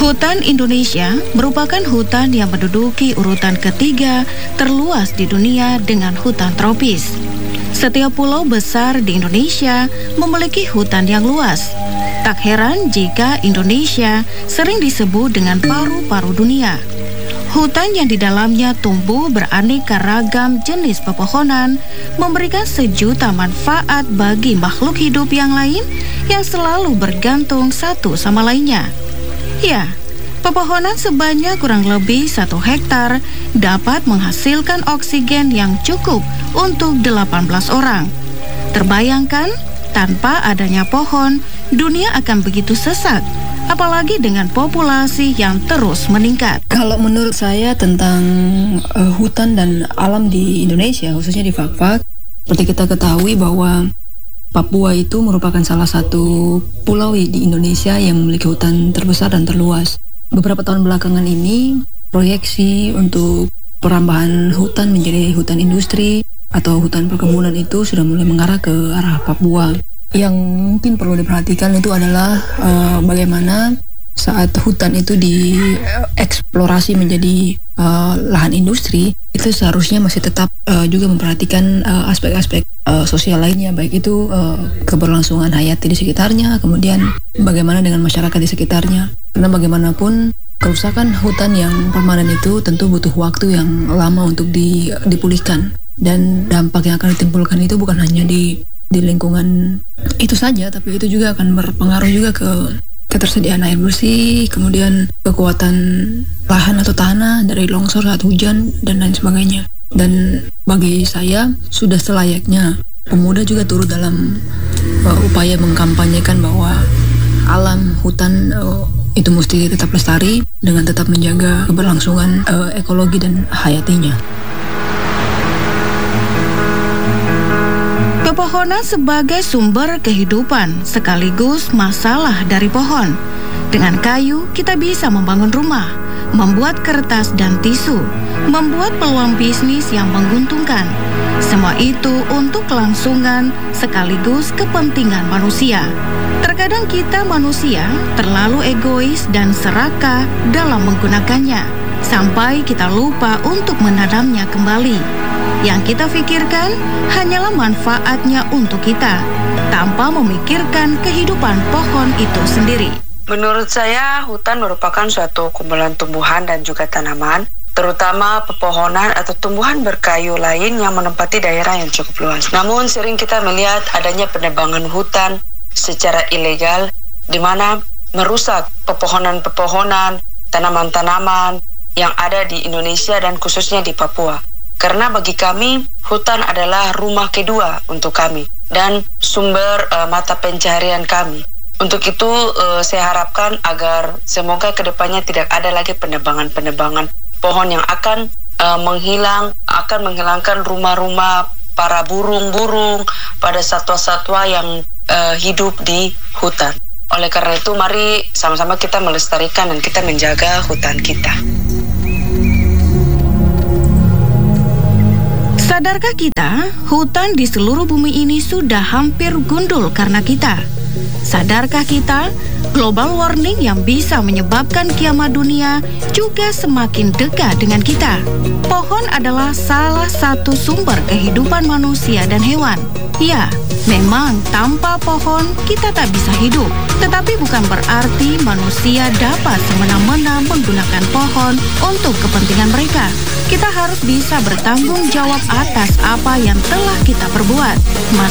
Hutan Indonesia merupakan hutan yang menduduki urutan ketiga terluas di dunia dengan hutan tropis. Setiap pulau besar di Indonesia memiliki hutan yang luas. Tak heran jika Indonesia sering disebut dengan paru-paru dunia. Hutan yang di dalamnya tumbuh beraneka ragam jenis pepohonan memberikan sejuta manfaat bagi makhluk hidup yang lain yang selalu bergantung satu sama lainnya. Ya, pepohonan sebanyak kurang lebih 1 hektar dapat menghasilkan oksigen yang cukup untuk 18 orang. Terbayangkan, tanpa adanya pohon, dunia akan begitu sesak, apalagi dengan populasi yang terus meningkat. Kalau menurut saya tentang hutan dan alam di Indonesia, khususnya di Fak-Fak, seperti kita ketahui bahwa Papua itu merupakan salah satu pulau di Indonesia yang memiliki hutan terbesar dan terluas. Beberapa tahun belakangan ini, proyeksi untuk perambahan hutan menjadi hutan industri atau hutan perkebunan itu sudah mulai mengarah ke arah Papua. Yang mungkin perlu diperhatikan itu adalah bagaimana saat hutan itu dieksplorasi menjadi lahan industri, itu seharusnya masih tetap juga memperhatikan aspek-aspek sosial lainnya, baik itu keberlangsungan hayati di sekitarnya, kemudian bagaimana dengan masyarakat di sekitarnya. Karena bagaimanapun kerusakan hutan yang permanen itu tentu butuh waktu yang lama untuk dipulihkan, dan dampak yang akan ditimbulkan itu bukan hanya di lingkungan itu saja, tapi itu juga akan berpengaruh juga ke ketersediaan air bersih, kemudian kekuatan lahan atau tanah dari longsor saat hujan, dan lain sebagainya. Dan bagi saya, sudah selayaknya pemuda juga turut dalam upaya mengkampanyekan bahwa alam hutan itu mesti tetap lestari dengan tetap menjaga keberlangsungan ekologi dan hayatinya. Pepohonan sebagai sumber kehidupan sekaligus masalah dari pohon. Dengan kayu, kita bisa membangun rumah, membuat kertas dan tisu, membuat peluang bisnis yang menguntungkan. Semua itu untuk kelangsungan sekaligus kepentingan manusia. Terkadang kita manusia terlalu egois dan serakah dalam menggunakannya, sampai kita lupa untuk menanamnya kembali. Yang kita pikirkan hanyalah manfaatnya untuk kita, tanpa memikirkan kehidupan pohon itu sendiri. Menurut saya, hutan merupakan suatu kumpulan tumbuhan dan juga tanaman, terutama pepohonan atau tumbuhan berkayu lain yang menempati daerah yang cukup luas. Namun sering kita melihat adanya penebangan hutan secara ilegal, di mana merusak pepohonan-pepohonan, tanaman-tanaman yang ada di Indonesia dan khususnya di Papua. Karena bagi kami, hutan adalah rumah kedua untuk kami dan sumber mata pencaharian kami. Untuk itu, saya harapkan agar semoga kedepannya tidak ada lagi penebangan-penebangan pohon yang akan menghilangkan rumah-rumah para burung-burung, pada satwa-satwa yang hidup di hutan. Oleh karena itu, mari sama-sama kita melestarikan dan kita menjaga hutan kita. Sadarkah kita, hutan di seluruh bumi ini sudah hampir gundul karena kita? Sadarkah kita, global warming yang bisa menyebabkan kiamat dunia juga semakin dekat dengan kita? Pohon adalah salah satu sumber kehidupan manusia dan hewan. Ya, memang tanpa pohon kita tak bisa hidup. Tetapi bukan berarti manusia dapat semena-mena menggunakan pohon untuk kepentingan mereka. Kita harus bisa bertanggung jawab atas apa yang telah kita perbuat.